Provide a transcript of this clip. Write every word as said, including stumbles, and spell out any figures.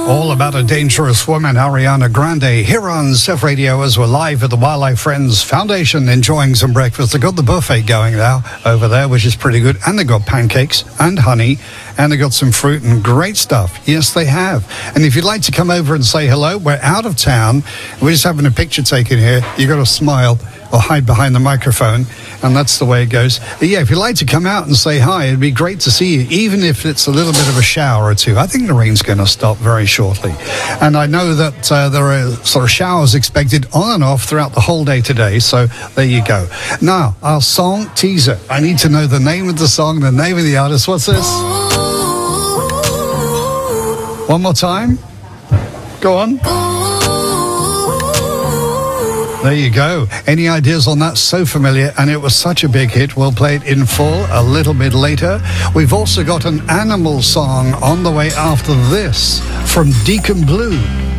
All About a Dangerous Woman, Ariana Grande, here on Surf Radio as we're live at the Wildlife Friends Foundation enjoying some breakfast. They've got the buffet going now over there, which is pretty good. And they've got pancakes and honey, and they've got some fruit and great stuff. Yes, they have. And if you'd like to come over and say hello, we're out of town. We're just having a picture taken here. You've got to smile or hide behind the microphone, and that's the way it goes. But yeah, if you'd like to come out and say hi, it'd be great to see you, even if it's a little bit of a shower or two. I think the rain's going to stop very shortly. And I know that uh, there are sort of showers expected on and off throughout the whole day today, so there you go. Now, our song teaser. I need to know the name of the song, the name of the artist. What's this? One more time. Go on. There you go. Any ideas on that? So familiar, and it was such a big hit. We'll play it in full a little bit later. We've also got an animal song on the way after this from Deacon Blue.